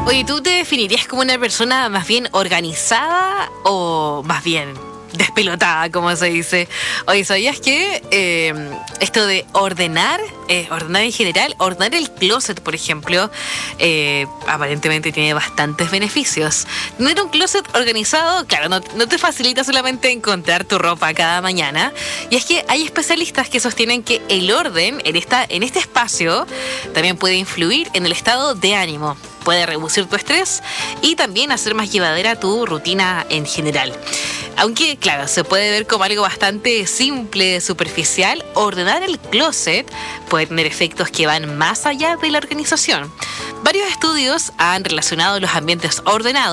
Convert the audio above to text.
Oye, ¿tú te definirías como una persona más bien organizada o más bien despelotada, como se dice? Oye, ¿sabías que esto de ordenar en general, ordenar el closet, por ejemplo, aparentemente tiene bastantes beneficios? Tener un closet organizado, claro, no te facilita solamente encontrar tu ropa cada mañana, y es que hay especialistas que sostienen que el orden en este espacio también puede influir en el estado de ánimo. Puede reducir tu estrés y también hacer más llevadera tu rutina en general. Aunque, claro, se puede ver como algo bastante simple, superficial, ordenar el closet puede tener efectos que van más allá de la organización. Varios estudios han relacionado los ambientes ordenados